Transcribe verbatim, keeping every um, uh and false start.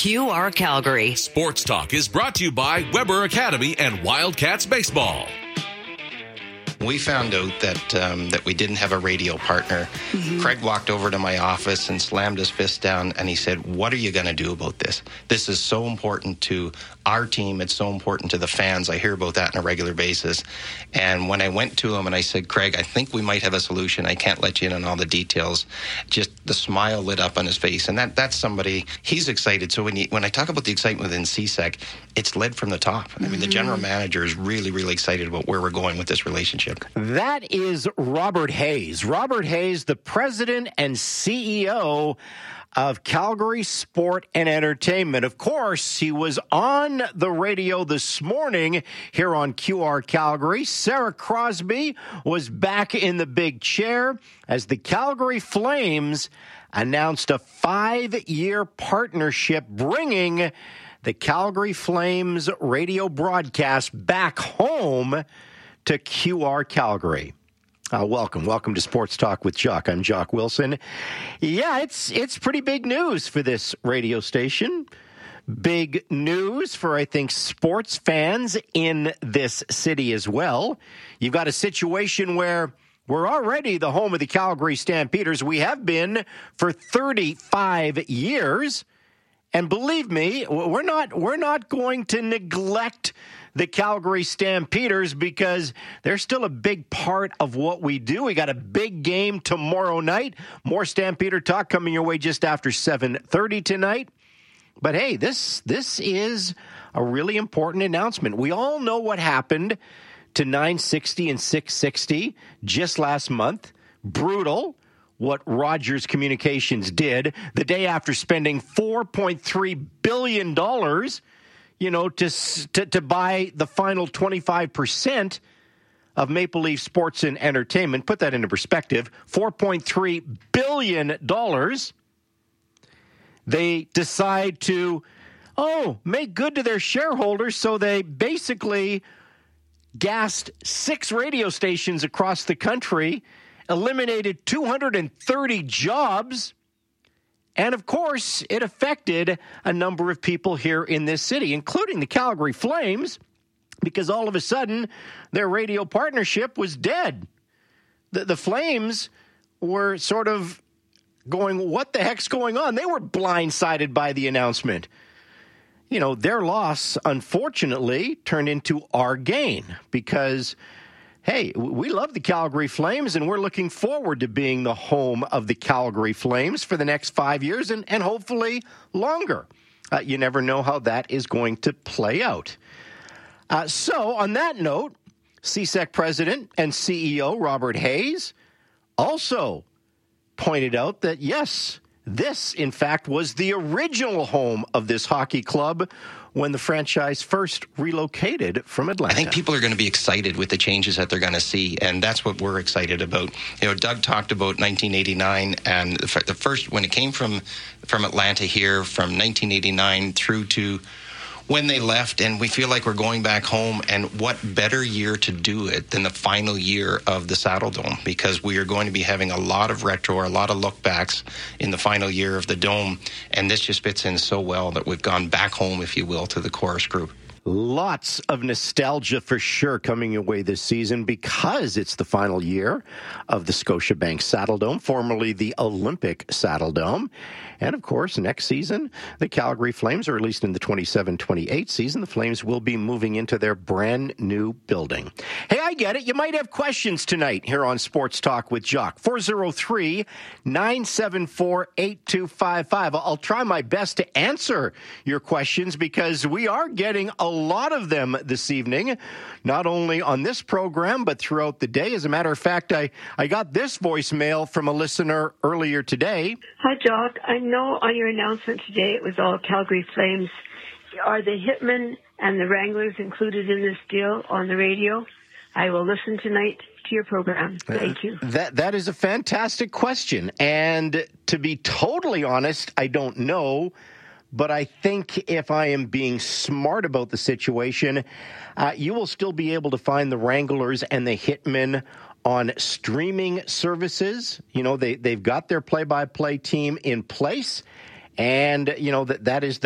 Q R Calgary. Sports Talk is brought to you by Weber Academy and Wildcats Baseball. We found out that um, that we didn't have a radio partner. Mm-hmm. Craig walked over to my office and slammed his fist down, and he said, "What are you going to do about this? This is so important to our team. It's so important to the fans. I hear about that on a regular basis." And when I went to him and I said, "Craig, I think we might have a solution. I can't let you in on all the details," just the smile lit up on his face. And that that's somebody, he's excited. So when, you, when I talk about the excitement within C S E C, it's led from the top. Mm-hmm. I mean, the general manager is really, really excited about where we're going with this relationship. That is Robert Hayes. Robert Hayes, the president and C E O of Calgary Sport and Entertainment. Of course, he was on the radio this morning here on Q R Calgary. Sarah Crosby was back in the big chair as the Calgary Flames announced a five-year partnership bringing the Calgary Flames radio broadcast back home to Q R Calgary. Uh, welcome. Welcome to Sports Talk with Jock. I'm Jock Wilson. Yeah, it's it's pretty big news for this radio station. Big news for, I think, sports fans in this city as well. You've got a situation where we're already the home of the Calgary Stampeders. We have been for thirty-five years. And believe me, we're not we're not going to neglect the Calgary Stampeders because they're still a big part of what we do. We got a big game tomorrow night. More Stampeder talk coming your way just after seven thirty tonight. But hey, this this is a really important announcement. We all know what happened to nine sixty and six sixty just last month. Brutal. What Rogers Communications did the day after spending four point three billion dollars, you know, to, to to buy the final twenty-five percent of Maple Leaf Sports and Entertainment. Put that into perspective, four point three billion dollars. They decide to, oh, make good to their shareholders, so they basically gassed six radio stations across the country, eliminated two hundred thirty jobs, and of course, it affected a number of people here in this city, including the Calgary Flames, because all of a sudden, their radio partnership was dead. The, the Flames were sort of going, what the heck's going on? They were blindsided by the announcement. You know, their loss, unfortunately, turned into our gain because, hey, we love the Calgary Flames, and we're looking forward to being the home of the Calgary Flames for the next five years and, and hopefully longer. Uh, you never know how that is going to play out. Uh, so, on that note, C S E C President and C E O Robert Hayes also pointed out that, yes, this, in fact, was the original home of this hockey club when the franchise first relocated from Atlanta. I think people are going to be excited with the changes that they're going to see, and that's what we're excited about. You know, Doug talked about nineteen eighty-nine, and the first, when it came from, from Atlanta here, from nineteen eighty-nine through to when they left, and we feel like we're going back home, and what better year to do it than the final year of the Saddle Dome, because we are going to be having a lot of retro, a lot of look backs in the final year of the Dome, and this just fits in so well that we've gone back home, if you will, to the Chorus Group. Lots of nostalgia for sure coming your way this season because it's the final year of the Scotiabank Saddle Dome, formerly the Olympic Saddle Dome. And, of course, next season, the Calgary Flames, or at least in the twenty-seven twenty-eight season, the Flames will be moving into their brand new building. Hey, I get it. You might have questions tonight here on Sports Talk with Jock. four oh three, nine seven four, eight two five five. I'll try my best to answer your questions because we are getting a lot of them this evening, not only on this program, but throughout the day. As a matter of fact, I, I got this voicemail from a listener earlier today. Hi, Jock. I know on your announcement today it was all Calgary Flames. Are the Hitmen and the Wranglers included in this deal on the radio? I will listen tonight to your program. Thank you. Uh, that That is a fantastic question. And to be totally honest, I don't know. But I think if I am being smart about the situation, uh, you will still be able to find the Wranglers and the Hitmen on streaming services. You know, they, they've got their play-by-play team in place. And, you know, that that is the